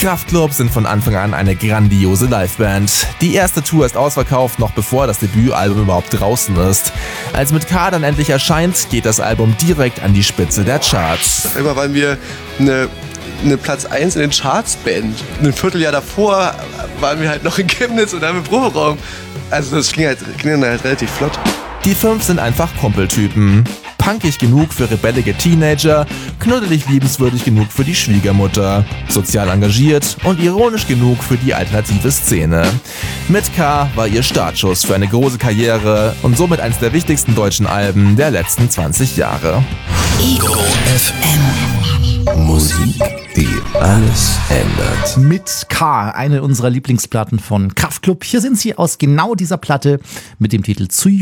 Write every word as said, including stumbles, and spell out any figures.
Kraftklub sind von Anfang an eine grandiose Liveband. Die erste Tour ist ausverkauft, noch bevor das Debütalbum überhaupt draußen ist. Als mit K dann endlich erscheint, geht das Album direkt an die Spitze der Charts. Immer waren wir eine, eine Platz eins in den Charts Band. Ein Vierteljahr davor waren wir halt noch in Chemnitz und haben im Proberaum. Also das ging halt, ging dann halt relativ flott. Die fünf sind einfach Kumpeltypen. Punkig genug für rebellige Teenager, knuddelig liebenswürdig genug für die Schwiegermutter, sozial engagiert und ironisch genug für die alternative Szene. Mit K war ihr Startschuss für eine große Karriere und somit eines der wichtigsten deutschen Alben der letzten zwanzig Jahre. Ego F M. Musik, die alles ändert. Mit K, eine unserer Lieblingsplatten von Kraftklub. Hier sind sie aus genau dieser Platte mit dem Titel Zu